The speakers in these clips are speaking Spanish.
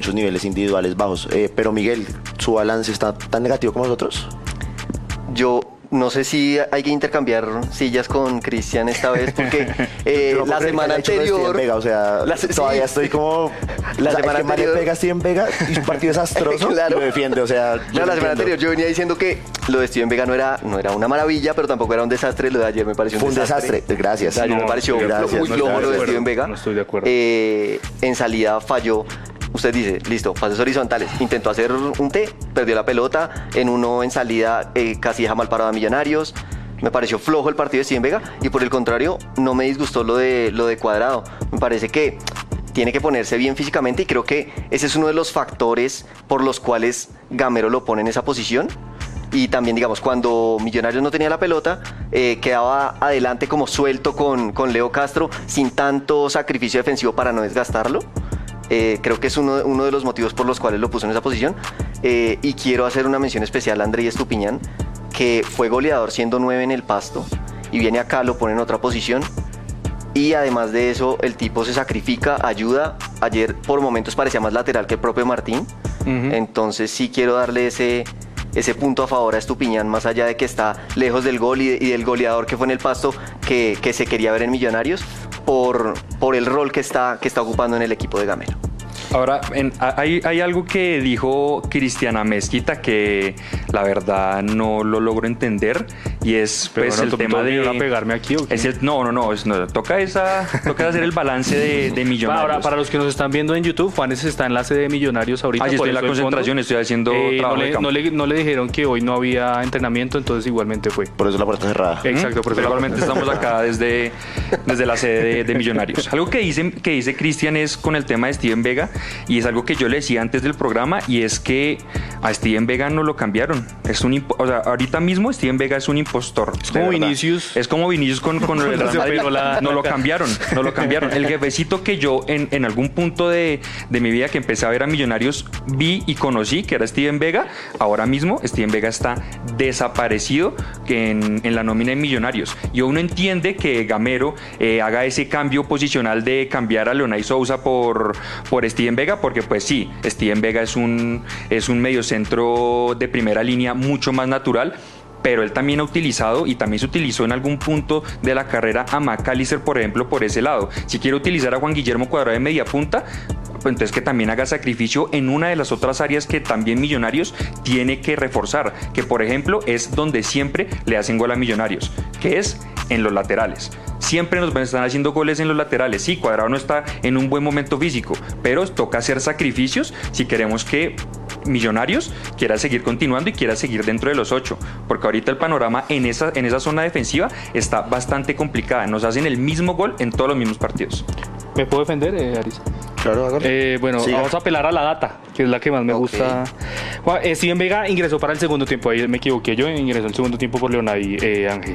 muchos niveles individuales bajos. Pero Miguel, ¿su balance está tan negativo como nosotros? Yo no sé si hay que intercambiar sillas con Cristian esta vez, porque la semana anterior... Vega, o sea, todavía estoy como... La semana anterior... pega Steven Vega y un partido desastroso claro. Lo defiende, o sea... No, la semana anterior yo venía diciendo que lo de Steven Vega no era una maravilla, pero tampoco era un desastre. Lo de ayer me pareció un desastre. Fue un desastre, gracias. Ayer me pareció muy flojo lo de Steven Vega. No estoy de acuerdo. En salida falló. Usted dice, listo, pases horizontales. Intentó hacer un T, perdió la pelota. En salida casi deja mal parado a Millonarios. Me pareció flojo el partido de Steven Vega. Y por el contrario, no me disgustó lo de Cuadrado. Me parece que tiene que ponerse bien físicamente. Y creo que ese es uno de los factores por los cuales Gamero lo pone en esa posición. Y también, digamos, cuando Millonarios no tenía la pelota, quedaba adelante como suelto con Leo Castro, sin tanto sacrificio defensivo para no desgastarlo. Creo que es uno de los motivos por los cuales lo puso en esa posición. Y quiero hacer una mención especial a Andrés Estupiñán, que fue goleador siendo 9 en el Pasto, y viene acá, lo pone en otra posición. Y además de eso, el tipo se sacrifica, ayuda. Ayer por momentos parecía más lateral que el propio Martín. Entonces sí quiero darle ese punto a favor a Estupiñán, más allá de que está lejos del gol y del goleador que fue en el Pasto, que se quería ver en Millonarios, por el rol que está ocupando en el equipo de Gamero. Ahora, hay algo que dijo Cristiana Mezquita que la verdad no lo logro entender, y es pues, el tema de... ¿A pegarme aquí o qué? Toca hacer el balance de Millonarios. Ahora, para los que nos están viendo en YouTube, Juanes está en la sede de Millonarios ahorita. Yo estoy en la concentración, estoy haciendo trabajo de campo. No le dijeron que hoy no había entrenamiento, entonces igualmente fue. Por eso la puerta cerrada. Exacto, pero igualmente estamos acá desde la sede de Millonarios. Algo que dice Cristian es con el tema de Steven Vega, y es algo que yo le decía antes del programa, y es que a Steven Vega no lo cambiaron. Ahorita mismo Steven Vega es un impostor. Es como Vinicius. Es como Vinicius con el Real Madrid. No lo cambiaron. El jefecito que yo en algún punto de mi vida que empecé a ver a Millonarios vi y conocí, que era Steven Vega, ahora mismo Steven Vega está desaparecido en la nómina de Millonarios. Y uno entiende que Gamero haga ese cambio posicional de cambiar a Leonay Sousa por Steven Vega, porque pues sí, Steven Vega es un mediocentro de primera línea mucho más natural, pero él también ha utilizado y también se utilizó en algún punto de la carrera a McAllister, por ejemplo, por ese lado. Si quiere utilizar a Juan Guillermo Cuadrado de media punta, pues entonces que también haga sacrificio en una de las otras áreas que también Millonarios tiene que reforzar, que por ejemplo es donde siempre le hacen gol a Millonarios, que es en los laterales. Siempre nos están haciendo goles en los laterales. Sí, Cuadrado no está en un buen momento físico, pero toca hacer sacrificios si queremos que Millonarios quiera seguir continuando y quiera seguir dentro de los 8, porque ahorita el panorama en esa zona defensiva está bastante complicada. Nos hacen el mismo gol en todos los mismos partidos. ¿Me puedo defender, Aris? Claro, bueno, siga. Vamos a apelar a la data, que es la que más me gusta. Steven Vega ingresó para el segundo tiempo. Ahí me equivoqué, yo ingresó el segundo tiempo por Leonay Ángel.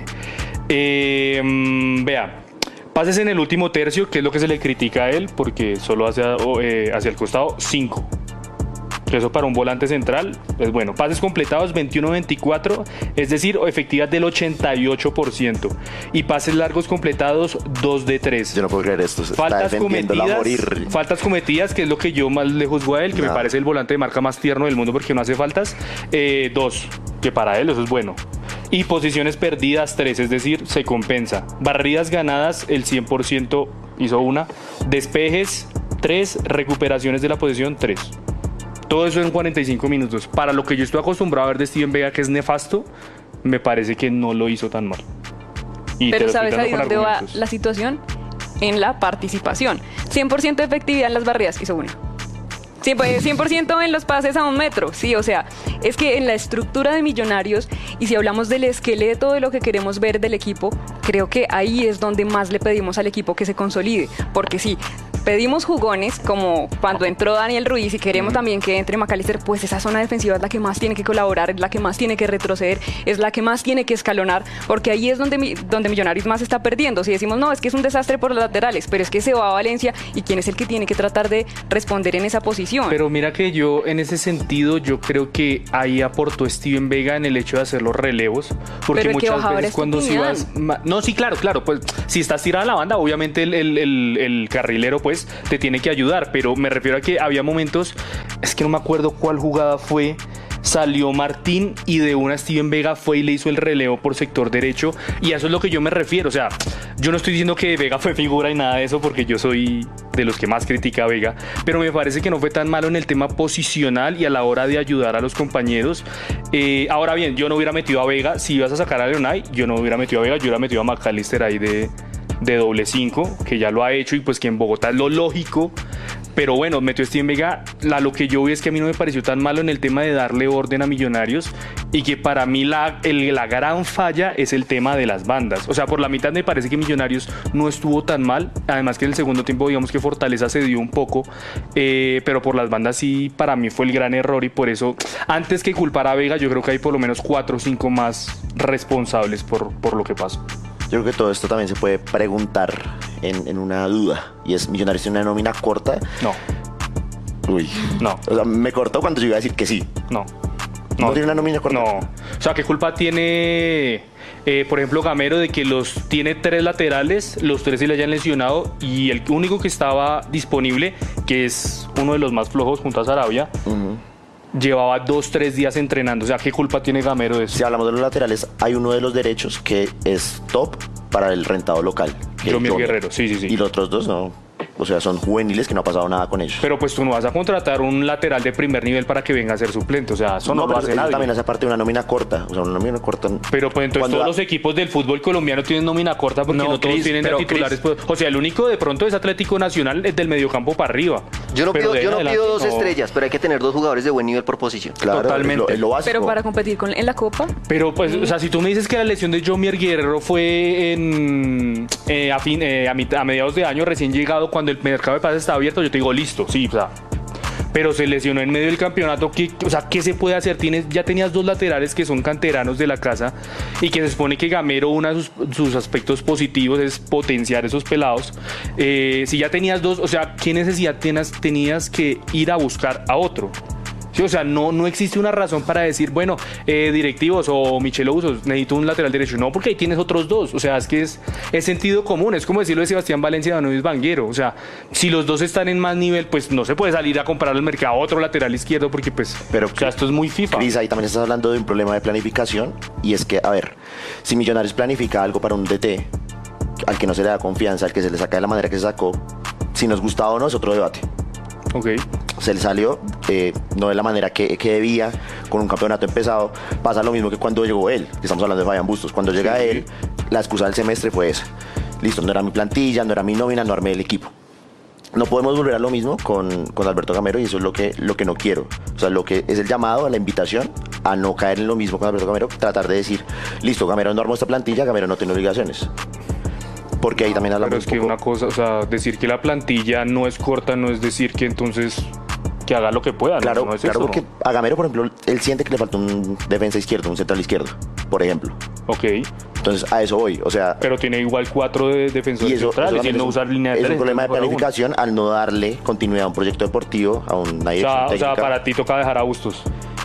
Vea, pases en el último tercio, que es lo que se le critica a él, porque solo hacia el costado 5. Eso para un volante central es bueno. Pases completados 21-24, es decir, efectividad del 88%. Y pases largos completados 2 de 3. Yo no puedo creer esto. Faltas cometidas, que es lo que yo más le juzgo a él, que me parece el volante de marca más tierno del mundo porque no hace faltas. 2, que para él eso es bueno. Y posiciones perdidas 3, es decir, se compensa. Barridas ganadas el 100% hizo 1. Despejes 3, recuperaciones de la posesión 3. Todo eso en 45 minutos. Para lo que yo estoy acostumbrado a ver de Steven Vega, que es nefasto, me parece que no lo hizo tan mal. Pero ¿sabes ahí dónde va la situación? En la participación. 100% de efectividad en las barridas, hizo 1. 100% en los pases a 1 metro, sí, o sea, es que en la estructura de Millonarios, y si hablamos del esqueleto de lo que queremos ver del equipo, creo que ahí es donde más le pedimos al equipo que se consolide, porque sí, pedimos jugones, como cuando entró Daniel Ruiz, y queremos también que entre McAllister, pues esa zona defensiva es la que más tiene que colaborar, es la que más tiene que retroceder, es la que más tiene que escalonar, porque ahí es donde Millonarios más está perdiendo. Si decimos, no, es que es un desastre por los laterales, pero es que se va a Valencia, y quién es el que tiene que tratar de responder en esa posición. Pero mira que yo, en ese sentido, yo creo que ahí aportó Steven Vega en el hecho de hacer los relevos, porque pero muchas veces cuando si vas... No, sí, claro, pues si estás tirada a la banda, obviamente el carrilero, pues pues te tiene que ayudar, pero me refiero a que había momentos, es que no me acuerdo cuál jugada fue. Salió Martín y de una Steven Vega fue y le hizo el relevo por sector derecho, y a eso es lo que yo me refiero. O sea, yo no estoy diciendo que Vega fue figura y nada de eso, porque yo soy de los que más critica a Vega, pero me parece que no fue tan malo en el tema posicional y a la hora de ayudar a los compañeros. Ahora bien, yo no hubiera metido a Vega. Si ibas a sacar a Leonay, yo no hubiera metido a Vega, yo hubiera metido a McAllister ahí de doble 5, que ya lo ha hecho y pues que en Bogotá es lo lógico. Pero bueno, metió Steven Vega. Lo que yo vi es que a mí no me pareció tan malo en el tema de darle orden a Millonarios, y que para mí la gran falla es el tema de las bandas. O sea, por la mitad me parece que Millonarios no estuvo tan mal. Además que en el segundo tiempo, digamos que Fortaleza se dio un poco, pero por las bandas sí, para mí fue el gran error, y por eso, antes que culpar a Vega, yo creo que hay por lo menos 4 o 5 más responsables por lo que pasó. Yo creo que todo esto también se puede preguntar en una duda, y es: ¿Millonarios tiene una nómina corta? No. Uy. No. O sea, me cortó cuando yo iba a decir que sí. No. ¿No tiene una nómina corta? No. O sea, ¿qué culpa tiene, por ejemplo, Gamero de que tiene 3 laterales, los 3 se le hayan lesionado, y el único que estaba disponible, que es uno de los más flojos junto a Sarabia, llevaba 2-3 días entrenando? O sea, ¿qué culpa tiene Gamero de eso? Si hablamos de los laterales, hay uno de los derechos que es top para el rentado local. Yomier Guerrero, sí. Y los otros 2 no. O sea, son juveniles que no ha pasado nada con ellos. Pero pues tú no vas a contratar un lateral de primer nivel para que venga a ser suplente. O sea, eso no lo hace nadie. También hace parte de una nómina corta. O sea, una nómina corta. Pero pues entonces todos los equipos del fútbol colombiano tienen nómina corta, porque no todos tienen titulares. O sea, el único de pronto es Atlético Nacional, es del mediocampo para arriba. Yo no pido 2 estrellas, pero hay que tener 2 jugadores de buen nivel por posición. Claro, totalmente. Es lo básico. Pero para competir en la Copa. Pero pues, o sea, si tú me dices que la lesión de Yomier Guerrero fue a mediados de año, recién llegado, cuando el mercado de pases está abierto, yo te digo, listo, sí, o sea, pero se lesionó en medio del campeonato. ¿Qué se puede hacer? Ya tenías 2 laterales que son canteranos de la casa, y que se supone que Gamero, uno de sus aspectos positivos es potenciar esos pelados. Si ya tenías 2, o sea, ¿qué necesidad tenías que ir a buscar a otro? Sí, o sea, no existe una razón para decir, bueno, directivos o Michelo Usos, necesito un lateral derecho. No, porque ahí tienes otros 2. O sea, es que es sentido común. Es como decirlo de Sebastián Valencia y Don Luis Vanguero. O sea, si los 2 están en más nivel, pues no se puede salir a comprar al mercado otro lateral izquierdo, porque pues, pero, o sea, esto es muy FIFA. Cris, ahí también estás hablando de un problema de planificación, y es que, a ver, si Millonarios planifica algo para un DT al que no se le da confianza, al que se le saca de la manera que se sacó, si nos gusta o no es otro debate. Ok. Se le salió, no de la manera que debía, con un campeonato empezado. Pasa lo mismo que cuando llegó él, que estamos hablando de Fabián Bustos. Cuando llega él, la excusa del semestre fue esa: listo, no era mi plantilla, no era mi nómina, no armé el equipo. No podemos volver a lo mismo con Alberto Gamero, y eso es lo que no quiero. O sea, lo que es el llamado a la invitación a no caer en lo mismo con Alberto Gamero, tratar de decir, listo, Gamero no armó esta plantilla, Gamero no tiene obligaciones. Porque ahí también hablamos. Pero es que una cosa, o sea, decir que la plantilla no es corta no es decir que entonces que haga lo que pueda. Claro, no es claro, eso, porque a Gamero, por ejemplo, él siente que le falta un defensa izquierdo, un central izquierdo, por ejemplo. Ok. Entonces, a eso voy, o sea... Pero tiene igual 4 de defensores centrales, y él no usar línea de 3. Es un problema de planificación al no darle continuidad a un proyecto deportivo, a una dirección técnica. O sea, para ti toca dejar a Bustos.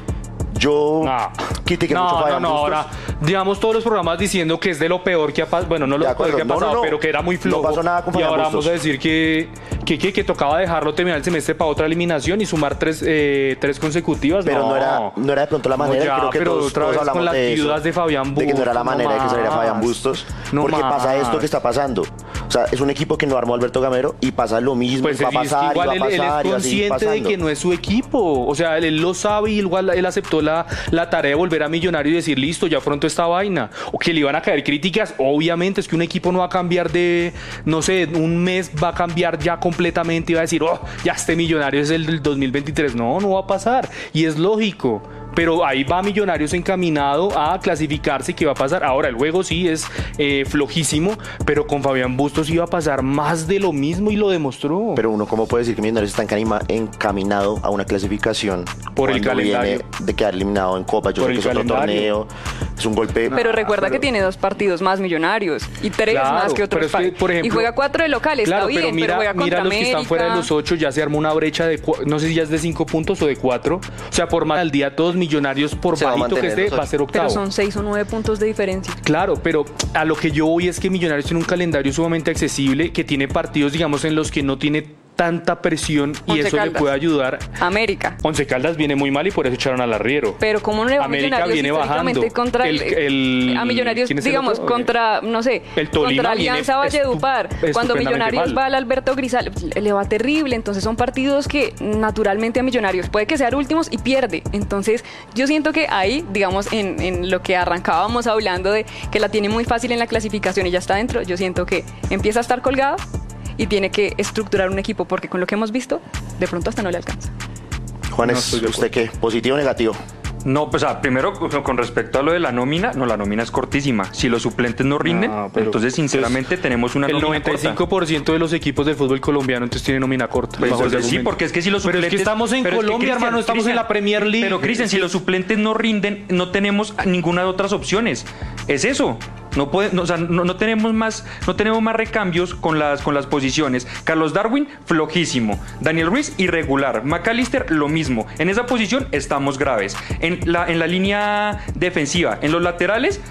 Yo critiqué mucho a Fabián Bustos. Ahora, digamos todos los programas diciendo que es de lo peor que ha pasado, bueno, no lo peor que ha pasado, pero que era muy flojo. No pasó nada con y Fabián ahora Bustos. vamos a decir que tocaba dejarlo terminar el semestre para otra eliminación y sumar 3 consecutivas. Pero no era de pronto la manera, ya, creo que pero todos otra vez hablamos con las de viudas eso, de Fabián Bustos. de que no era la manera de que saliera Fabián Bustos, porque pasa esto que está pasando. O sea, es un equipo que no armó Alberto Gamero, y pasa lo mismo, pues va a pasar, igual y va a pasar, él es consciente de que no es su equipo. O sea, él lo sabe, y igual él aceptó la tarea de volver a Millonario y decir, listo, ya pronto esta vaina. O que le iban a caer críticas, obviamente, es que un equipo no va a cambiar de, no sé, un mes va a cambiar ya completamente y va a decir, ya este Millonario es el del 2023. No va a pasar, y es lógico. Pero ahí va Millonarios encaminado a clasificarse. ¿Qué va a pasar? Ahora, el juego sí es flojísimo, pero con Fabián Bustos iba a pasar más de lo mismo, y lo demostró. Pero uno, ¿cómo puede decir que Millonarios está encaminado a una clasificación por el calendario? Viene de quedar eliminado en Copa. Yo sé que es otro torneo, es un golpe. Pero recuerda que tiene 2 partidos más Millonarios y 3 más que otros. Por ejemplo, y juega 4 de local, está bien, pero juega contra los que están fuera de los 8, ya se armó una brecha de, no sé si ya es de 5 puntos o de 4. O sea, por mal al día todos Millonarios, por bajito que esté, va a ser octavo. Pero son 6 o 9 puntos de diferencia. Claro, pero a lo que yo voy es que Millonarios tiene un calendario sumamente accesible, que tiene partidos, digamos, en los que no tiene tanta presión y Once eso Caldas. le puede ayudar. América. Once Caldas viene muy mal y por eso echaron al arriero. Pero ¿cómo no le va a América Millonarios viene bajando. contra a Millonarios, ¿quién es el digamos, otro? contra, no sé, El Tolima contra Alianza Valledupar? Cuando Millonarios mal. va al Alberto Grisal, le va terrible. Entonces son partidos que naturalmente a Millonarios puede que sean últimos y pierde. Entonces yo siento que ahí, digamos, en lo que arrancábamos hablando de que la tiene muy fácil en la clasificación y ya está dentro, yo siento que empieza a estar colgado y tiene que estructurar un equipo, porque con lo que hemos visto, de pronto hasta no le alcanza. Juanes, ¿usted qué? ¿Positivo o negativo? No, pues primero con respecto a lo de la nómina, no, la nómina es cortísima. Si los suplentes no rinden, entonces sinceramente tenemos una nómina corta. El 95% de los equipos del fútbol colombiano entonces tiene nómina corta. Pues sí, porque es que si los suplentes... Pero es que estamos en Colombia, hermano, estamos en la Premier League. Pero Cristian, si los suplentes no rinden, no tenemos ninguna de otras opciones. Es eso. No tenemos más recambios con las posiciones. Carlos Darwin, flojísimo. Daniel Ruiz, irregular. McAllister, lo mismo. En esa posición estamos graves. En la línea defensiva, en los laterales,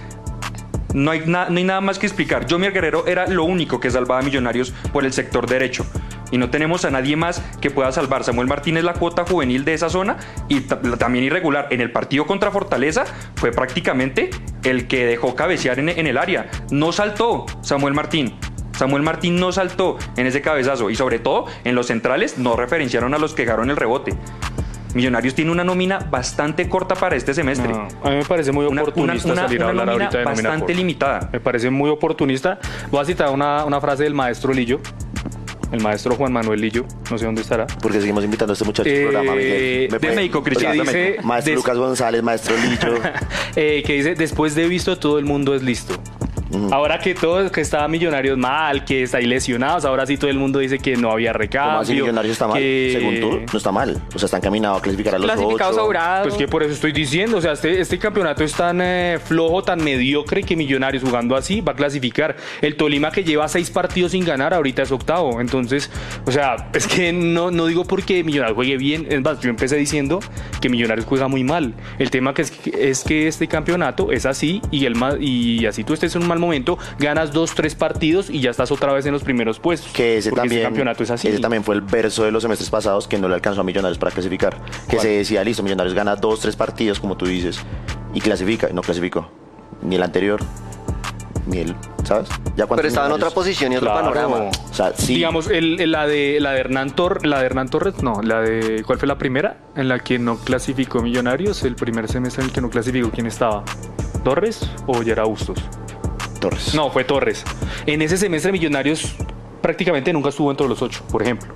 no hay nada más que explicar. Jomier Guerrero era lo único que salvaba a Millonarios por el sector derecho. Y no tenemos a nadie más que pueda salvar. Samuel Martínez, la cuota juvenil de esa zona, y también irregular. En el partido contra Fortaleza fue prácticamente el que dejó cabecear en el área. No saltó Samuel Martín. Samuel Martín no saltó en ese cabezazo. Y sobre todo, en los centrales no referenciaron a los que agarraron el rebote. Millonarios tiene una nómina bastante corta para este semestre. No, a mí me parece muy oportunista salir a hablar ahorita de nómina bastante corta. Limitada. Me parece muy oportunista. Voy a citar una frase del maestro Lillo. El maestro Juan Manuel Lillo, no sé dónde estará. Porque seguimos invitando a este muchacho al programa, Miguel. De México, Cristian. Maestro Lucas González, maestro Lillo. Que dice, después de visto, todo el mundo es listo. Ahora que estaba Millonarios mal, que está ahí lesionados, ahora sí todo el mundo dice que no había recambio. ¿Cómo así Millonarios está mal? Según tú, no está mal. O sea, están caminados a clasificar a los 8. Sobrados. Pues que por eso estoy diciendo, o sea, este campeonato es tan flojo, tan mediocre, que Millonarios jugando así va a clasificar. El Tolima, que lleva 6 partidos sin ganar, ahorita es octavo. Entonces, o sea, es que no digo porque Millonarios juegue bien. Es más, yo empecé diciendo que Millonarios juega muy mal. El tema es que este campeonato es así y así tú estés en un mal momento, ganas 2-3 partidos y ya estás otra vez en los primeros puestos. Que ese campeonato es así. Ese también fue el verso de los semestres pasados, que no le alcanzó a Millonarios para clasificar. Que ¿Cuál? se decía, listo, Millonarios gana 2-3 partidos, como tú dices, y clasifica. No clasificó. Ni el anterior, ni el, ¿sabes? Pero estaba en otra posición y otro panorama. O sea, sí. Digamos, la de Hernán Torres, no, ¿cuál fue la primera? En la que no clasificó Millonarios, el primer semestre en el que no clasificó, ¿quién estaba? ¿Torres o Yera Bustos? Torres. No, fue Torres. En ese semestre Millonarios prácticamente nunca estuvo entre los 8, por ejemplo.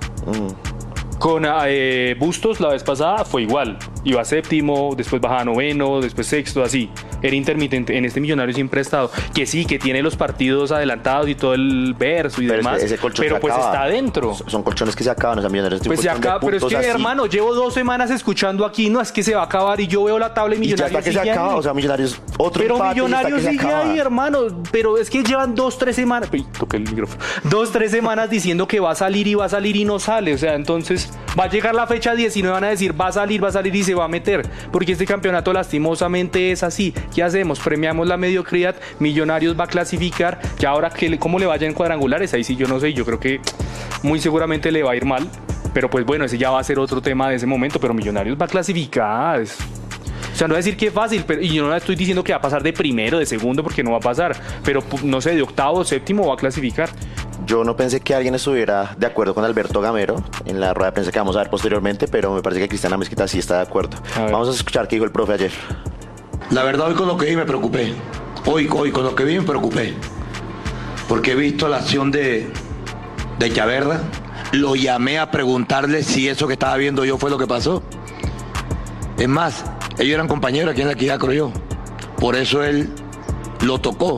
Con Bustos la vez pasada fue igual. Iba a séptimo, después bajaba a noveno, después sexto, así. Era intermitente. En este Millonarios siempre ha estado. Que sí, que tiene los partidos adelantados y todo el verso y demás. Ese colchón pero se pues acaba. está adentro. Son colchones que se acaban, o sea, Millonarios. Pues se acaba, pero es que, así. hermano, llevo 2 semanas escuchando aquí, no, es que se va a acabar y yo veo la tabla y Y ya Millonarios está que se sigue acaba, ahí. o sea, Millonarios otro Pero empate y Millonarios está que se sigue acaba. ahí, hermano. Pero es que llevan 2-3 semanas. Uy, toqué el micrófono. 2-3 semanas diciendo que va a salir y no sale. O sea, entonces va a llegar la fecha 19, van a decir va a salir y se va a meter. Porque este campeonato lastimosamente es así. ¿Qué hacemos? Premiamos la mediocridad. Millonarios va a clasificar. Ya ahora, ¿cómo le vaya en cuadrangulares? Ahí sí yo no sé. Yo creo que muy seguramente le va a ir mal. Pero pues bueno, ese ya va a ser otro tema de ese momento. Pero Millonarios va a clasificar. O sea, no voy a decir que es fácil, y yo no estoy diciendo que va a pasar de primero, de segundo, porque no va a pasar. Pero no sé, de octavo, séptimo va a clasificar. Yo no pensé que alguien estuviera de acuerdo con Alberto Gamero en la rueda de prensa que vamos a ver posteriormente, pero me parece que Cristiana Mezquita sí está de acuerdo. Vamos a escuchar qué dijo el profe ayer. La verdad, hoy con lo que vi me preocupé. Hoy con lo que vi me preocupé. Porque he visto la acción de Echaverda. Lo llamé a preguntarle si eso que estaba viendo yo fue lo que pasó. Es más, ellos eran compañeros aquí en la Equidad, creo yo. Por eso él lo tocó,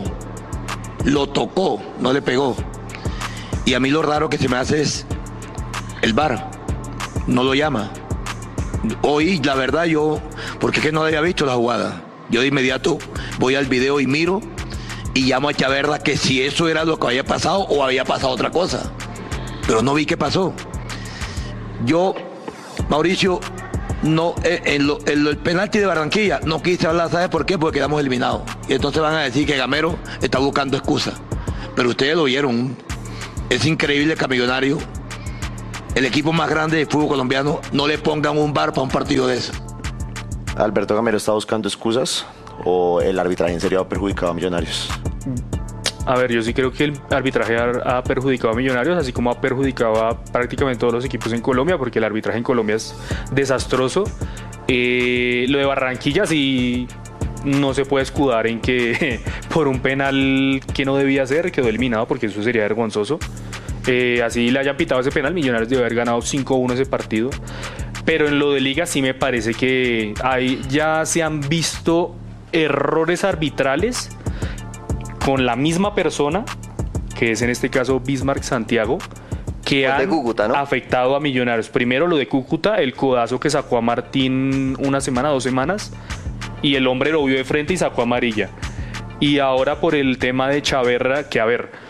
no le pegó. Y a mí lo raro que se me hace es el VAR, no lo llama. Hoy, la verdad, porque es que no había visto la jugada. Yo de inmediato voy al video y miro y llamo a Echaverda que si eso era lo que había pasado o había pasado otra cosa. Pero no vi qué pasó. Yo, Mauricio, no, el penalti de Barranquilla no quise hablar, ¿sabes por qué? Porque quedamos eliminados. Y entonces van a decir que Gamero está buscando excusas. Pero ustedes lo vieron. Es increíble que a Millonarios, el equipo más grande del fútbol colombiano, no le pongan un VAR para un partido de eso. ¿Alberto Gamero está buscando excusas o el arbitraje en serio ha perjudicado a Millonarios? A ver, yo sí creo que el arbitraje ha perjudicado a Millonarios, así como ha perjudicado a prácticamente todos los equipos en Colombia, porque el arbitraje en Colombia es desastroso. Lo de Barranquilla sí no se puede escudar en que por un penal que no debía ser quedó eliminado, porque eso sería vergonzoso. Así le hayan pitado ese penal, Millonarios debe haber ganado 5-1 ese partido. Pero en lo de Liga sí me parece que ya se han visto errores arbitrales con la misma persona, que es en este caso Bismarck Santiago, que han Cúcuta, ¿no? afectado a Millonarios. Primero lo de Cúcuta, el codazo que sacó a Martín una semana, 2 semanas, y el hombre lo vio de frente y sacó amarilla. Y ahora por el tema de Chaverra, que a ver,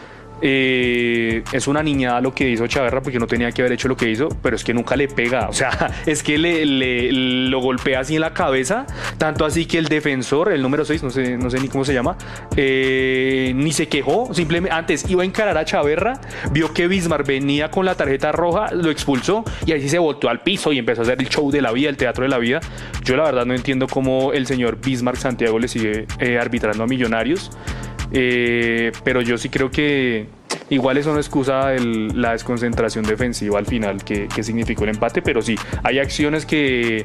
es una niñada lo que hizo Chaverra, porque no tenía que haber hecho lo que hizo, pero es que nunca le pega, o sea, es que lo golpea así en la cabeza, tanto así que el defensor, el número 6, no sé ni cómo se llama, ni se quejó, simplemente antes iba a encarar a Chaverra, vio que Bismarck venía con la tarjeta roja, lo expulsó y ahí sí se volteó al piso y empezó a hacer el show de la vida, el teatro de la vida. Yo la verdad no entiendo cómo el señor Bismarck Santiago le sigue arbitrando a Millonarios. Pero yo sí creo que igual eso no excusa la desconcentración defensiva al final que significó el empate, pero sí, hay acciones que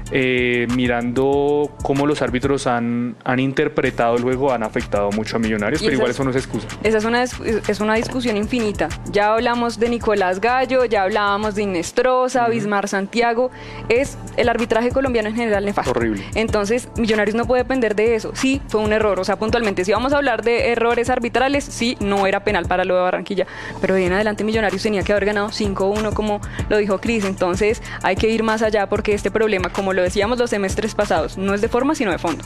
mirando cómo los árbitros han interpretado el juego han afectado mucho a Millonarios, pero igual eso no es excusa. Esa es una discusión infinita. Ya hablamos de Nicolás Gallo, ya hablábamos de Inestrosa, Bismarck Santiago. El arbitraje colombiano en general nefasto. Horrible. Entonces, Millonarios no puede depender de eso. Sí, fue un error, o sea, puntualmente, si vamos a hablar de errores arbitrales, sí, no era penal para lo de Barranquilla, pero de en adelante Millonarios tenía que haber ganado 5-1, como lo dijo Cris. Entonces, hay que ir más allá, porque este problema, como lo decíamos los semestres pasados, no es de forma, sino de fondo.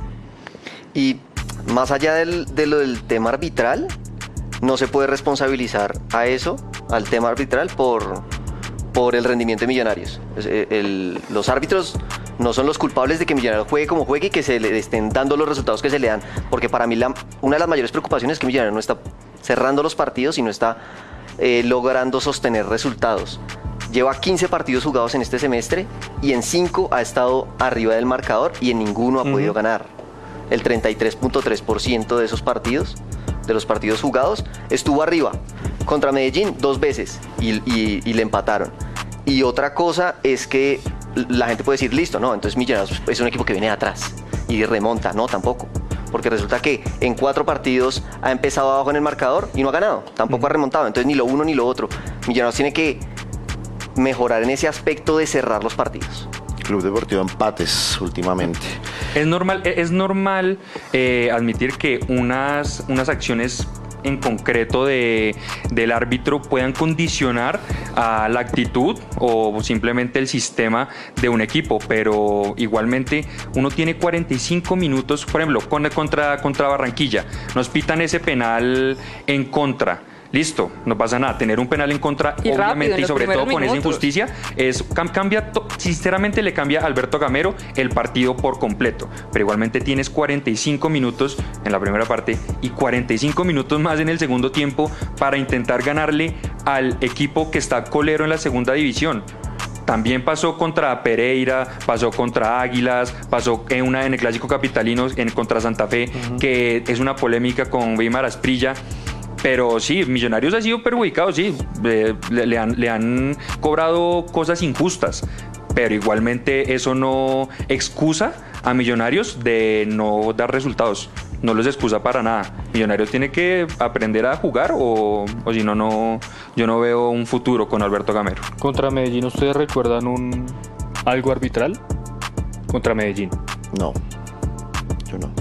Y más allá de lo del tema arbitral, no se puede responsabilizar al tema arbitral por el rendimiento de Millonarios. Los árbitros no son los culpables de que Millonarios juegue como juegue y que se le estén dando los resultados que se le dan, porque para mí una de las mayores preocupaciones es que Millonarios no está cerrando los partidos y no está logrando sostener resultados. Lleva 15 partidos jugados en este semestre y en 5 ha estado arriba del marcador y en ninguno ha podido ganar. El 33.3% de esos partidos, de los partidos jugados, estuvo arriba. Contra Medellín 2 veces y le empataron. Y otra cosa es que la gente puede decir, listo, no, entonces Millonarios es un equipo que viene de atrás y remonta. No, tampoco. Porque resulta que en 4 partidos ha empezado abajo en el marcador y no ha ganado. Tampoco ha remontado. Entonces ni lo uno ni lo otro. Millonarios tiene que mejorar en ese aspecto de cerrar los partidos. Club Deportivo empates últimamente. Es normal admitir que unas acciones en concreto del árbitro puedan condicionar a la actitud o simplemente el sistema de un equipo, pero igualmente uno tiene 45 minutos, por ejemplo, contra Barranquilla, nos pitan ese penal en contra. Listo, no pasa nada. Tener un penal en contra, y obviamente, rápido, y sobre todo con esa injusticia, sinceramente le cambia a Alberto Gamero el partido por completo. Pero igualmente tienes 45 minutos en la primera parte y 45 minutos más en el segundo tiempo para intentar ganarle al equipo que está colero en la segunda división. También pasó contra Pereira, pasó contra Águilas, pasó en el Clásico Capitalino contra Santa Fe, que es una polémica con Weimar Asprilla. Pero sí, Millonarios ha sido perjudicado, sí, le han cobrado cosas injustas, pero igualmente eso no excusa a Millonarios de no dar resultados, no los excusa para nada. Millonarios tiene que aprender a jugar o si no, yo no veo un futuro con Alberto Gamero. ¿Contra Medellín ustedes recuerdan algo arbitral? ¿Contra Medellín? No, yo no.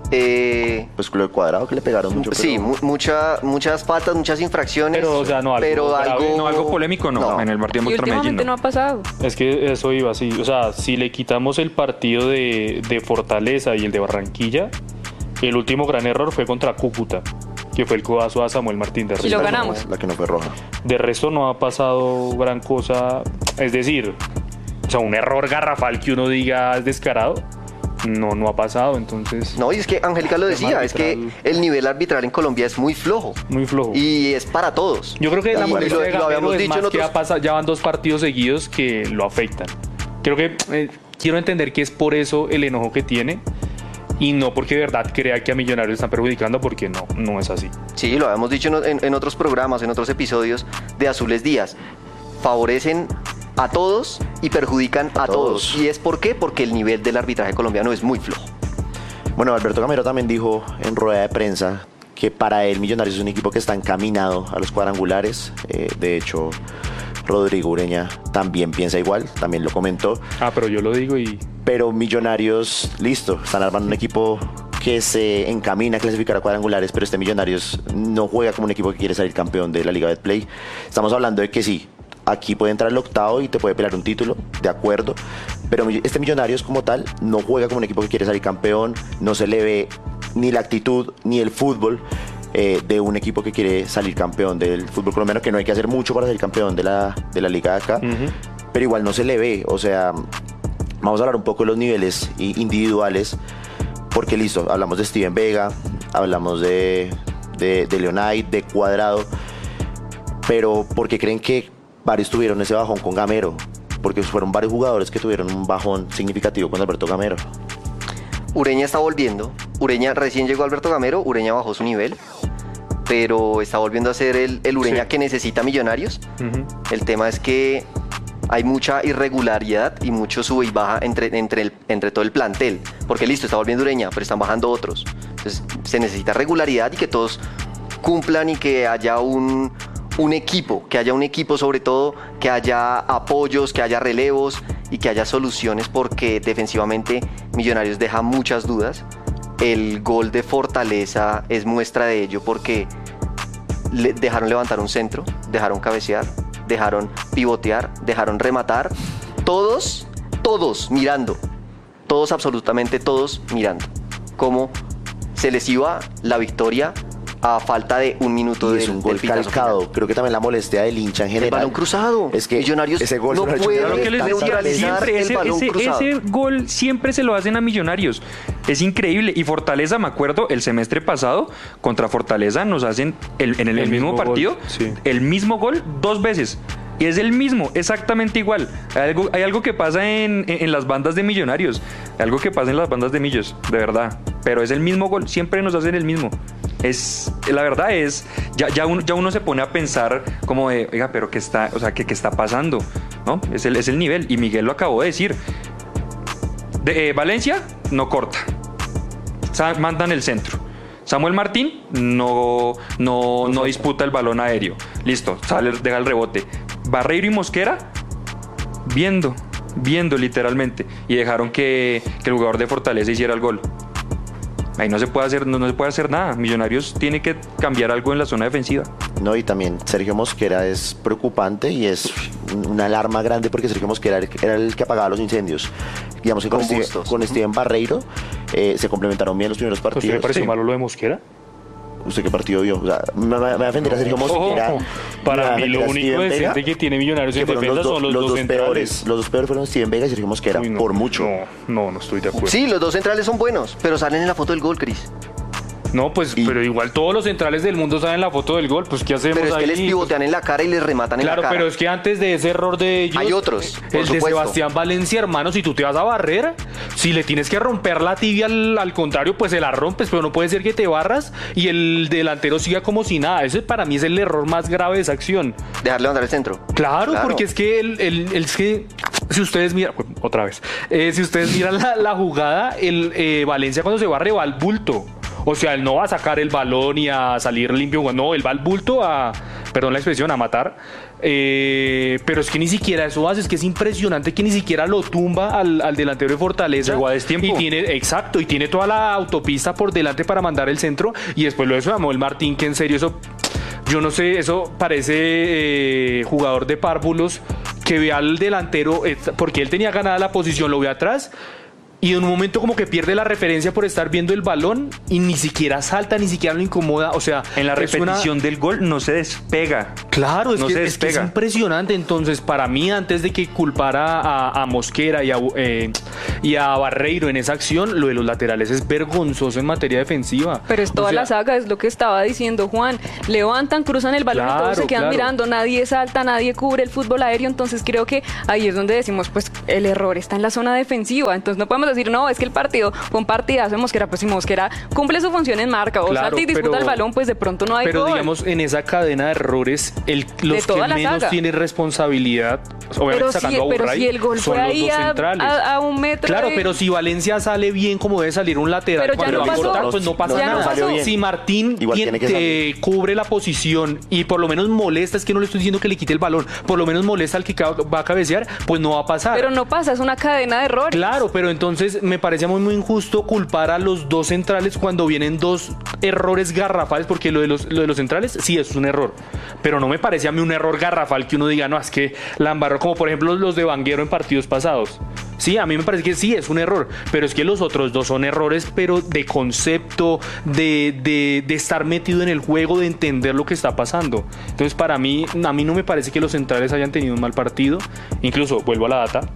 Pues lo de Cuadrado que le pegaron mucho. Sí, muchas faltas, muchas infracciones. Pero, o sea, algo polémico no, en el partido contra Medellín. No ha pasado. Es que eso iba así. O sea, si le quitamos el partido de Fortaleza y el de Barranquilla, el último gran error fue contra Cúcuta, que fue el codazo a Samuel Martín de Rivas. Y lo ganamos. La que no fue roja. De resto no ha pasado gran cosa. Es decir, o sea, un error garrafal que uno diga es descarado. No ha pasado, entonces... No, y es que Angélica lo decía, es que el nivel arbitral en Colombia es muy flojo. Muy flojo. Y es para todos. Yo creo que la molestia de Gamero es más que ya van 2 partidos seguidos que lo afectan. Creo que quiero entender que es por eso el enojo que tiene y no porque de verdad crea que a Millonarios están perjudicando, porque no es así. Sí, lo habíamos dicho en otros programas, en otros episodios de Azules Días. Favorecen a todos y perjudican a todos. ¿Y es por qué? Porque el nivel del arbitraje colombiano es muy flojo. Bueno, Alberto Gamero también dijo en rueda de prensa que para él Millonarios es un equipo que está encaminado a los cuadrangulares. De hecho, Rodrigo Ureña también piensa igual, también lo comentó. Pero yo lo digo Pero Millonarios, listo, están armando un equipo que se encamina a clasificar a cuadrangulares, pero este Millonarios no juega como un equipo que quiere salir campeón de la Liga Betplay. Estamos hablando de que sí, aquí puede entrar el octavo y te puede pelear un título, de acuerdo, pero este Millonarios como tal no juega como un equipo que quiere salir campeón, no se le ve ni la actitud ni el fútbol de un equipo que quiere salir campeón del fútbol colombiano, que no hay que hacer mucho para salir campeón de la liga de acá, pero igual no se le ve. O sea, vamos a hablar un poco de los niveles individuales, porque listo, hablamos de Steven Vega, hablamos de Leonay, de Cuadrado, pero ¿por qué creen que varios tuvieron ese bajón con Gamero? Porque fueron varios jugadores que tuvieron un bajón significativo con Alberto Gamero. Ureña está volviendo. Ureña recién llegó a Alberto Gamero, Ureña bajó su nivel, pero está volviendo a ser el Ureña que necesita Millonarios. El tema es que hay mucha irregularidad y mucho sube y baja entre todo el plantel. Porque listo, está volviendo Ureña, pero están bajando otros. Entonces se necesita regularidad y que todos cumplan y que haya un equipo, sobre todo, que haya apoyos, que haya relevos y que haya soluciones, porque defensivamente Millonarios deja muchas dudas. El gol de Fortaleza es muestra de ello, porque dejaron levantar un centro, dejaron cabecear, dejaron pivotear, dejaron rematar, todos mirando, absolutamente todos mirando, cómo se les iba la victoria a falta de un minuto y es un gol calcado. Final. Creo que también la molestia del hincha en general. El balón cruzado. Es que Millonarios ese gol no puede lo que les decía, siempre ese gol siempre se lo hacen a Millonarios. Es increíble. Y Fortaleza, me acuerdo, el semestre pasado contra Fortaleza nos hacen en el mismo partido el mismo gol 2 veces. Y es el mismo, exactamente igual. Hay algo que pasa en las bandas de Millonarios. Algo que pasa en las bandas de Millos, de verdad. Pero es el mismo gol, siempre nos hacen el mismo. La verdad es, ya uno se pone a pensar como de, oiga, pero ¿qué está pasando? ¿No? Es el nivel. Y Miguel lo acabó de decir. Valencia no corta. Mandan el centro. Samuel Martín no disputa el balón aéreo. Listo, deja el rebote. Barreiro y Mosquera viendo literalmente, y dejaron que el jugador de Fortaleza hiciera el gol. Ahí no se puede hacer nada. Millonarios tiene que cambiar algo en la zona defensiva. No, y también Sergio Mosquera es preocupante y es una alarma grande, porque Sergio Mosquera era el que apagaba los incendios. Digamos que con Steven Barreiro se complementaron bien los primeros partidos. ¿Usted le pareció malo lo de Mosquera? ¿Usted qué partido vio? O sea, me va a defender a Sergio Mosquera. Para mí lo único decente que tiene Millonarios en defensa son los dos centrales. Los dos peores fueron Steven Vega y Sergio Mosquera, por mucho. No estoy de acuerdo. Sí, los dos centrales son buenos, pero salen en la foto del gol, Cris. No, pues, pero igual todos los centrales del mundo salen en la foto del gol, pues ¿qué hacemos ahí? Pero es que les pivotean en la cara y les rematan en la cara. Claro, pero es que antes de ese error de ellos... Hay otros, el de Sebastián Valencia, hermano, si tú te vas a barrer, si le tienes que romper la tibia al contrario, pues se la rompes, pero no puede ser que te barras y el delantero siga como si nada. Ese para mí es el error más grave de esa acción. Dejar levantar el centro. Claro, porque es que si ustedes miran, otra vez, si ustedes miran la jugada, Valencia cuando se barre va al bulto. O sea, él no va a sacar el balón y a salir limpio. No, él va al bulto perdón la expresión, a matar. Pero es que ni siquiera eso hace. Es que es impresionante que ni siquiera lo tumba al delantero de Fortaleza. Llegó a destiempo. Y tiene toda la autopista por delante para mandar el centro. Y después lo de Samuel Martín, que en serio eso... Yo no sé, eso parece jugador de párvulos que ve al delantero, porque él tenía ganada la posición, lo ve atrás... y en un momento como que pierde la referencia por estar viendo el balón y ni siquiera salta, ni siquiera lo incomoda, o sea... En la repetición del gol no se despega. Claro, es que es impresionante. Entonces, para mí, antes de que culpara a Mosquera y a Barreiro en esa acción, lo de los laterales es vergonzoso en materia defensiva. Pero es toda la saga, es lo que estaba diciendo Juan. Levantan, cruzan el balón y todos se quedan mirando, nadie salta, nadie cubre el fútbol aéreo, entonces creo que ahí es donde decimos, pues el error está en la zona defensiva, entonces no podemos decir, no, es que el partido fue un partidazo de Mosquera, pues si Mosquera cumple su función en marca o salta y disputa el balón, pues de pronto no hay pero gol. Digamos, en esa cadena de errores, los que menos tienen responsabilidad, obviamente sacando a Burray, pero si el gol fue ahí a un metro. Claro, pero si Valencia sale bien como debe salir un lateral, pero cuando va a cortar, pues no pasa nada. Si Martín cubre la posición y por lo menos molesta, es que no le estoy diciendo que le quite el balón, por lo menos molesta al que va a cabecear, pues no va a pasar. Pero no pasa, es una cadena de errores. Claro, pero entonces me parece muy injusto culpar a los dos centrales cuando vienen dos errores garrafales, porque lo de los centrales sí es un error, pero no me parece a mí un error garrafal que uno diga, no, es que la embarró, como por ejemplo los de Vanguero en partidos pasados. Sí, a mí me parece que sí es un error, pero es que los otros dos son errores, pero de concepto, de estar metido en el juego, de entender lo que está pasando. Entonces, a mí no me parece que los centrales hayan tenido un mal partido. Incluso, vuelvo a la data,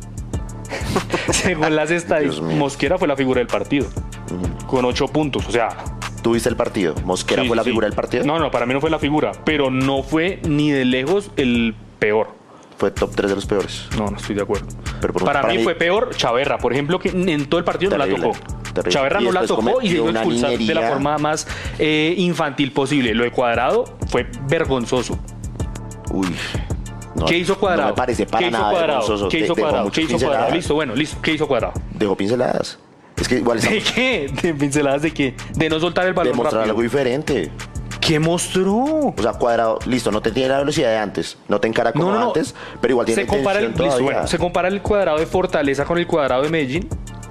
según las estadísticas, Mosquera fue la figura del partido, con 8 puntos, o sea... ¿Tuviste el partido? ¿Mosquera fue la figura del partido? No, para mí no fue la figura, pero no fue ni de lejos el peor. Fue top 3 de los peores. No estoy de acuerdo. Pero para mí fue peor Chaverra, por ejemplo, que en todo el partido terrible, no la tocó. Chaverra no la tocó y se iba a expulsar de la forma más infantil posible. Lo de Cuadrado fue vergonzoso. Uy. No, ¿Qué hizo Cuadrado? No me parece para nada vergonzoso. ¿Qué hizo Cuadrado? Listo. ¿Qué hizo Cuadrado? Dejó pinceladas. Es que igual ¿De qué? ¿De pinceladas de qué? De no soltar el balón. De mostrar algo diferente. ¿Qué mostró? O sea, Cuadrado, listo, no te tiene la velocidad de antes, no te encara como antes, pero igual tiene intención todavía. ¿Se compara el Cuadrado de Fortaleza con el Cuadrado de Medellín?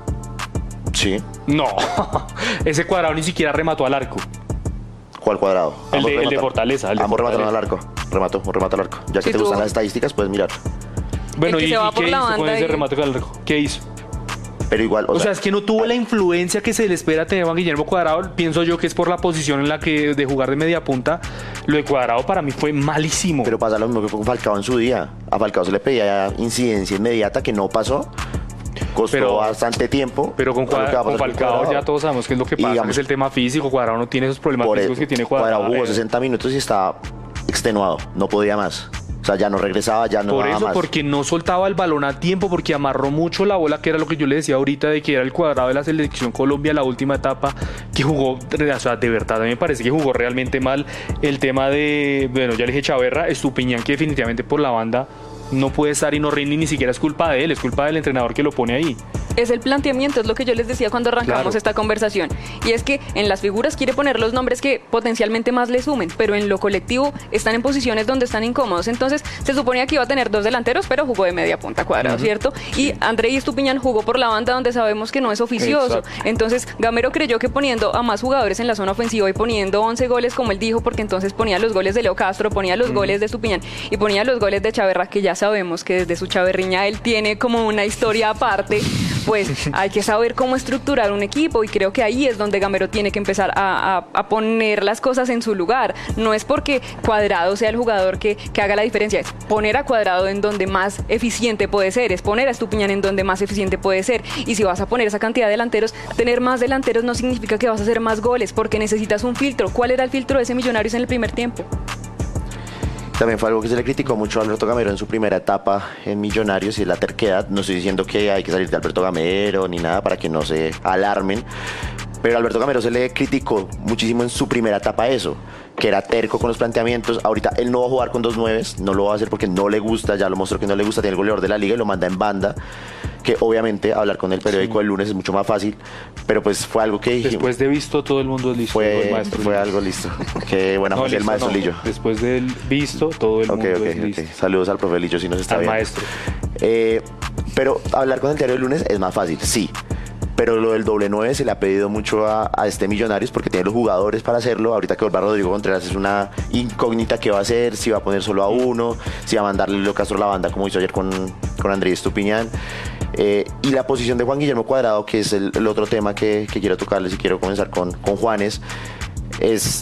Sí. No, ese Cuadrado ni siquiera remató al arco. ¿Cuál Cuadrado? El de Fortaleza. Ambos remataron al arco. Remató al arco. Ya que te gustan las estadísticas, puedes mirar. Bueno, ¿y qué hizo con ese remate al arco? ¿Qué hizo? Pero igual, o sea, es que no tuvo la influencia que se le espera tener Juan Guillermo Cuadrado. Pienso yo que es por la posición en la que de jugar de media punta. Lo de Cuadrado para mí fue malísimo. Pero pasa lo mismo que con Falcao en su día. A Falcao se le pedía incidencia inmediata que no pasó. Costó bastante tiempo. Pero con Falcao ya todos sabemos qué es lo que pasa. Digamos, es el tema físico. Cuadrado no tiene esos problemas físicos que tiene Cuadrado. Cuadrado jugó 60 minutos y estaba extenuado. No podía más. O sea, ya no regresaba, ya no daba más. Por eso, porque no soltaba el balón a tiempo, porque amarró mucho la bola, que era lo que yo le decía ahorita, de que era el Cuadrado de la Selección Colombia, la última etapa, que jugó, o sea, de verdad, a mí me parece que jugó realmente mal. El tema de, bueno, ya le dije Chaverra, Estupiñán, que definitivamente por la banda no puede estar y no rinde, ni siquiera es culpa de él, es culpa del entrenador que lo pone ahí. Es el planteamiento, es lo que yo les decía cuando arrancamos esta conversación. Y es que en las figuras quiere poner los nombres que potencialmente más le sumen, pero en lo colectivo están en posiciones donde están incómodos. Entonces se suponía que iba a tener 2 delanteros, pero jugó de media punta Cuadrado, ¿cierto? Sí. Y André Estupiñán jugó por la banda donde sabemos que no es oficioso. Exacto. Entonces Gamero creyó que poniendo a más jugadores en la zona ofensiva y poniendo 11 goles, como él dijo, porque entonces ponía los goles de Leo Castro, ponía los goles de Estupiñán y ponía los goles de Chaverra, que ya sabemos que desde su chaverriña él tiene como una historia aparte. Pues hay que saber cómo estructurar un equipo y creo que ahí es donde Gamero tiene que empezar a poner las cosas en su lugar. No es porque Cuadrado sea el jugador que haga la diferencia, es poner a Cuadrado en donde más eficiente puede ser, es poner a Estupiñán en donde más eficiente puede ser. Y si vas a poner esa cantidad de delanteros, tener más delanteros no significa que vas a hacer más goles, porque necesitas un filtro. ¿Cuál era el filtro de ese Millonarios en el primer tiempo? También fue algo que se le criticó mucho a Alberto Gamero en su primera etapa en Millonarios, y es la terquedad. No estoy diciendo que hay que salir de Alberto Gamero ni nada para que no se alarmen, pero a Alberto Gamero se le criticó muchísimo en su primera etapa eso, que era terco con los planteamientos. Ahorita él no va a jugar con 2 9s, no lo va a hacer porque no le gusta, ya lo mostró que no le gusta, tiene el goleador de la liga y lo manda en banda, que obviamente hablar con el periódico el lunes es mucho más fácil, pero pues fue algo que dijimos. Después de visto, todo el mundo es listo. Fue algo listo. Qué buena fue el maestro Lillo. Después del visto, todo el mundo es listo. Saludos al profe Lillo si nos está viendo. Al maestro. Pero hablar con el diario el lunes es más fácil, sí. Pero lo del doble 9 se le ha pedido mucho a este Millonarios porque tiene los jugadores para hacerlo. Ahorita que vuelva Rodrigo Contreras es una incógnita que va a hacer, si va a poner solo a uno, si va a mandarle Leo Castro a la banda como hizo ayer con Andrés Estupiñán. Y la posición de Juan Guillermo Cuadrado, que es el otro tema que quiero tocarles y quiero comenzar con Juanes, es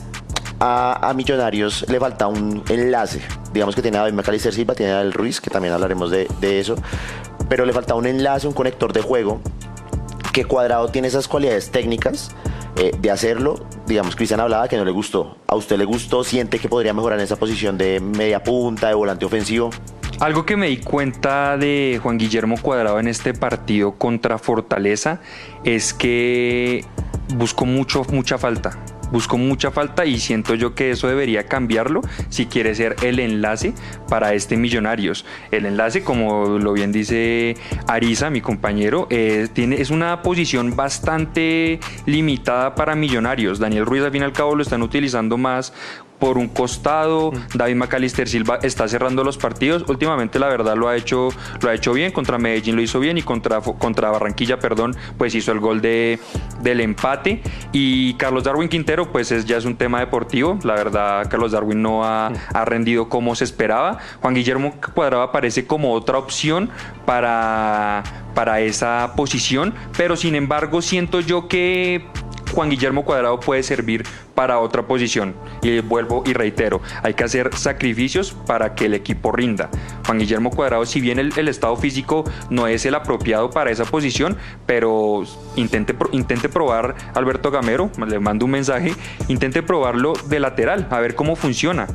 a Millonarios le falta un enlace. Digamos que tiene a David McAllister Silva, tiene a Daniel Ruiz, que también hablaremos de eso, pero le falta un enlace, un conector de juego, que Cuadrado tiene esas cualidades técnicas de hacerlo. Digamos, Cristian hablaba que no le gustó. ¿A usted le gustó? ¿Siente que podría mejorar en esa posición de media punta, de volante ofensivo? Algo que me di cuenta de Juan Guillermo Cuadrado en este partido contra Fortaleza es que buscó mucha falta. Buscó mucha falta y siento yo que eso debería cambiarlo si quiere ser el enlace para este Millonarios. El enlace, como lo bien dice Ariza, mi compañero, es una posición bastante limitada para Millonarios. Daniel Ruiz al fin y al cabo lo están utilizando más por un costado. David McAllister Silva está cerrando los partidos. Últimamente la verdad lo ha hecho bien. Contra Medellín lo hizo bien y contra Barranquilla, pues hizo el gol del empate. Y Carlos Darwin Quintero, pues ya es un tema deportivo. La verdad, Carlos Darwin no ha rendido como se esperaba. Juan Guillermo Cuadrado aparece como otra opción para esa posición, pero sin embargo siento yo que Juan Guillermo Cuadrado puede servir para otra posición. Y vuelvo y reitero, hay que hacer sacrificios para que el equipo rinda. Juan Guillermo Cuadrado, si bien el estado físico no es el apropiado para esa posición, pero intente probar Alberto Gamero, le mando un mensaje, intente probarlo de lateral, a ver cómo funciona.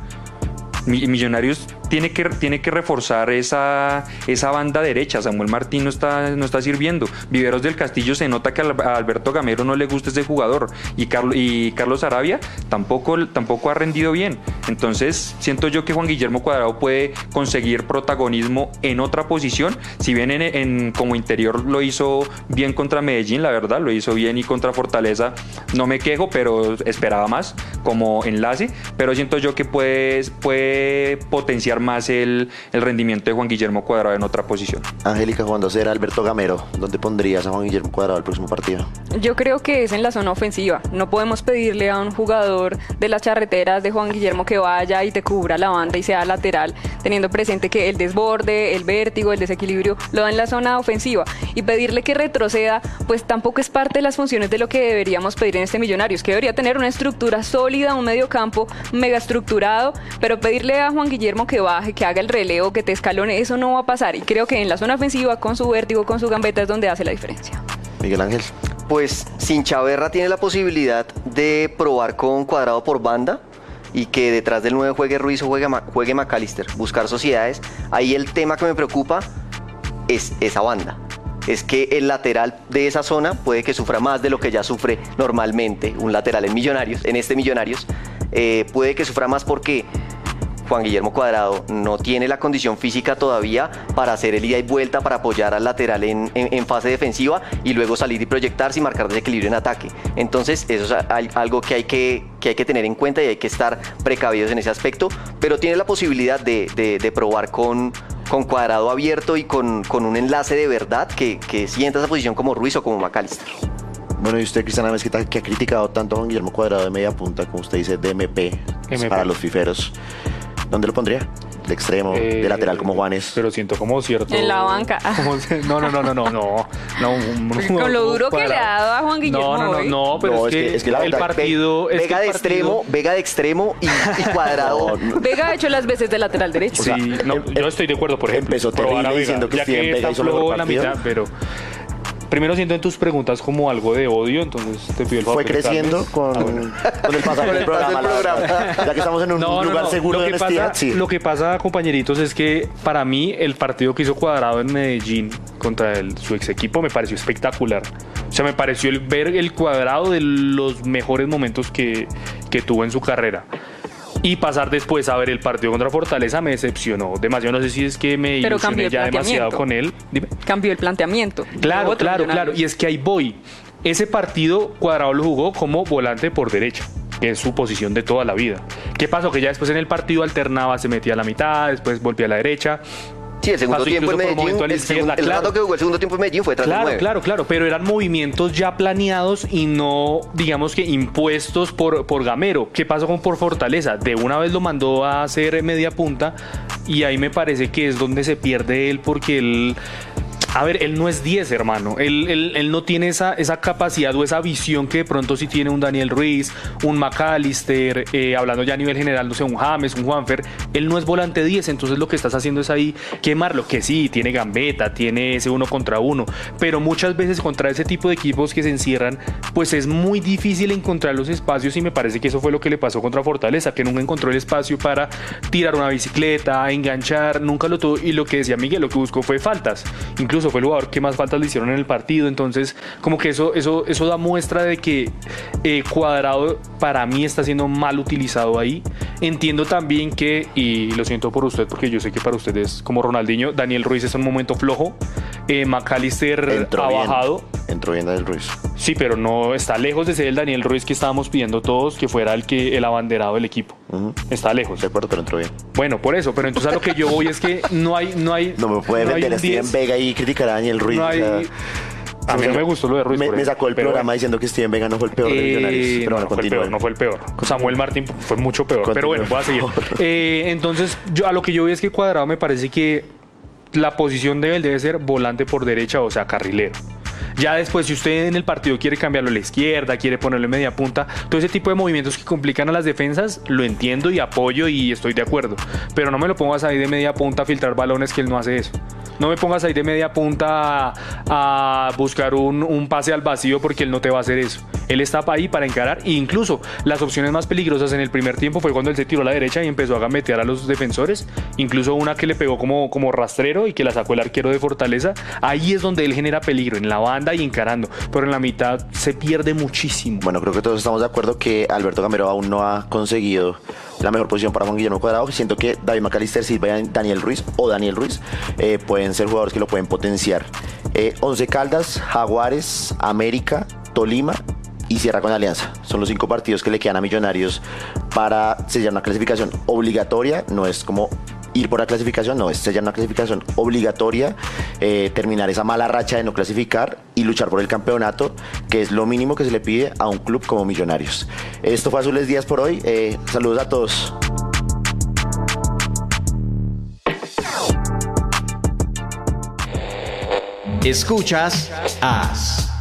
Millonarios tiene que reforzar esa banda derecha. Samuel Martín no está sirviendo. Viveros del Castillo, se nota que a Alberto Gamero no le gusta ese jugador, y Carlos Arabia tampoco ha rendido bien. Entonces siento yo que Juan Guillermo Cuadrado puede conseguir protagonismo en otra posición. Si bien como interior lo hizo bien contra Medellín, la verdad lo hizo bien, y contra Fortaleza no me quejo, pero esperaba más como enlace. Pero siento yo que puede potenciar más el rendimiento de Juan Guillermo Cuadrado en otra posición. Angélica, cuando será Alberto Gamero, ¿dónde pondrías a Juan Guillermo Cuadrado el próximo partido? Yo creo que es en la zona ofensiva. No podemos pedirle a un jugador de las charreteras de Juan Guillermo que vaya y te cubra la banda y sea lateral, teniendo presente que el desborde, el vértigo, el desequilibrio lo da en la zona ofensiva, y pedirle que retroceda pues tampoco es parte de las funciones de lo que deberíamos pedir en este Millonarios, que debería tener una estructura sólida, un mediocampo mega estructurado, pero pedirle a Juan Guillermo que baje, que haga el relevo, que te escalone, eso no va a pasar. Y creo que en la zona ofensiva, con su vértigo, con su gambeta, es donde hace la diferencia. Miguel Ángel. Pues sin Chaverra tiene la posibilidad de probar con Cuadrado por banda, y que detrás del 9 juegue Ruiz o juegue McAllister, buscar sociedades. Ahí el tema que me preocupa es esa banda. Es que el lateral de esa zona puede que sufra más de lo que ya sufre normalmente un lateral en este Millonarios. Puede que sufra más porque Juan Guillermo Cuadrado no tiene la condición física todavía para hacer el ida y vuelta, para apoyar al lateral en fase defensiva y luego salir y proyectarse y marcar desequilibrio en ataque. Entonces eso es algo que hay que tener en cuenta y hay que estar precavidos en ese aspecto, pero tiene la posibilidad de probar con Cuadrado abierto y con un enlace de verdad que sienta esa posición como Ruiz o como McAllister. Bueno, y usted, Cristiana Mezquita, que ha criticado tanto a Juan Guillermo Cuadrado de media punta, como usted dice, de MP. Para los fiferos, ¿dónde lo pondría? ¿De extremo, de lateral como Juanes? Pero siento como cierto... En la banca. No. Con lo duro que le ha dado a Juan Guillermo No, pero es que el partido... Vega de extremo y Cuadrado. Vega ha hecho las veces de lateral derecho. Sí, yo estoy de acuerdo, por ejemplo. Empezó terrible diciendo que Steven Vega hizo mejor partido. La mitad, pero... Primero siento en tus preguntas como algo de odio, entonces te pido el favor. Fue creciendo con el pasaje del programa. Ya que estamos en un lugar seguro de honestidad. Sí. Lo que pasa, compañeritos, es que para mí el partido que hizo Cuadrado en Medellín contra su ex equipo me pareció espectacular. O sea, me pareció ver el Cuadrado de los mejores momentos que tuvo en su carrera. Y pasar después a ver el partido contra Fortaleza me decepcionó demasiado. No sé si es que me ilusioné ya demasiado con él. Dime. Cambió el planteamiento. Claro. Y es que ahí voy. Ese partido Cuadrado lo jugó como volante por derecha, que es su posición de toda la vida. ¿Qué pasó? Que ya después en el partido alternaba, se metía a la mitad, después volvía a la derecha. Sí, el segundo tiempo en Medellín, el rato que jugó el segundo tiempo en Medellín fue tras el 9. Claro, pero eran movimientos ya planeados y no, digamos que impuestos por Gamero. ¿Qué pasó por Fortaleza? De una vez lo mandó a hacer media punta y ahí me parece que es donde se pierde él, porque él A ver, él no es 10, hermano. Él no tiene esa capacidad o esa visión que de pronto sí tiene un Daniel Ruiz, un McAllister, hablando ya a nivel general, no sé, un James, un Juanfer. Él no es volante 10, entonces lo que estás haciendo es ahí quemarlo, que sí, tiene gambeta, tiene ese 1 contra 1, pero muchas veces contra ese tipo de equipos que se encierran, pues es muy difícil encontrar los espacios y me parece que eso fue lo que le pasó contra Fortaleza, que nunca encontró el espacio para tirar una bicicleta, enganchar, nunca lo tuvo, y lo que decía Miguel, lo que buscó fue faltas. Incluso fue el jugador que más faltas le hicieron en el partido, entonces como que eso da muestra de que Cuadrado para mí está siendo mal utilizado ahí. Entiendo también que, y lo siento por usted porque yo sé que para usted es como Ronaldinho, Daniel Ruiz es un momento flojo, McAllister ha bajado. Entró bien Daniel Ruiz. Sí, pero no está lejos de ser el Daniel Ruiz que estábamos pidiendo todos que fuera el abanderado del equipo. Está lejos. De acuerdo, pero entró bien. Bueno, por eso, pero entonces a lo que yo voy es que no hay no me puede vender a Steven Vega y criticar a Daniel Ruiz. No hay, a mí no me gustó lo de Ruiz. Me sacó el programa diciendo que Steven Vega no fue el peor de Millonarios. Pero bueno, no fue el peor. Samuel Martín fue mucho peor. Pero bueno, voy a seguir. Entonces, a lo que yo voy es que Cuadrado me parece que la posición de él debe ser volante por derecha, o sea, carrilero. Ya después, si usted en el partido quiere cambiarlo a la izquierda, quiere ponerlo en media punta, todo ese tipo de movimientos que complican a las defensas, lo entiendo y apoyo y estoy de acuerdo. Pero no me lo pongas ahí de media punta a filtrar balones, que él no hace eso. No me pongas ahí de media punta a buscar un pase al vacío, porque él no te va a hacer eso. Él está ahí para encarar, e incluso las opciones más peligrosas en el primer tiempo fue cuando él se tiró a la derecha y empezó a gambetear a los defensores, incluso una que le pegó como rastrero y que la sacó el arquero de Fortaleza. Ahí es donde él genera peligro, en la banda y encarando, pero en la mitad se pierde muchísimo. Bueno, creo que todos estamos de acuerdo que Alberto Gamero aún no ha conseguido la mejor posición para Juan Guillermo Cuadrado. Siento que David McAllister, Silva y Daniel Ruiz pueden ser jugadores que lo pueden potenciar. Once Caldas, Jaguares, América, Tolima y cierra con Alianza. Son los 5 partidos que le quedan a Millonarios para sellar una clasificación obligatoria. No es como ir por la clasificación, no, es sellar una clasificación obligatoria, terminar esa mala racha de no clasificar y luchar por el campeonato, que es lo mínimo que se le pide a un club como Millonarios. Esto fue Azules Días por hoy. Saludos a todos. Escuchas AS.